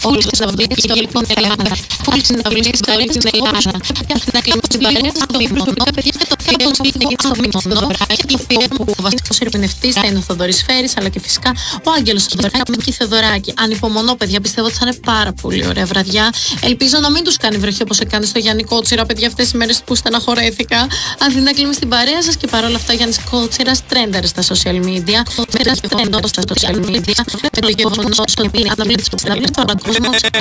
όλους τους συναυλίες και λοιπόν Ελλάδα. Όλες τις συναυλίες στην Ελλάδα. Να κλείνουμε στην παρέα στο μνημονό. Παιδιά, το θέμα του είναι στο μνημονό. Και το οποίο που ο βασικός ερμηνευτής θα είναι ο Θοδωρής Φέρης, αλλά και φυσικά ο Άγγελος Θοδωράκη και η Θεοδωράκη. Ανυπομονώ, παιδιά, πιστεύω ότι θα είναι πάρα πολύ ωραία βραδιά. Ελπίζω να μην τους κάνει βροχή όπως έκανε στο Γιάννη Κότσιρα, παιδιά, αυτές τις μέρες που στεναχωρέθηκα. Αντί να κλείνουμε στην παρέα σας και παρόλα αυτά, Γιάννης Κότσιρας τρένταρε στα social media. Στα social media, με το γεγονός ότι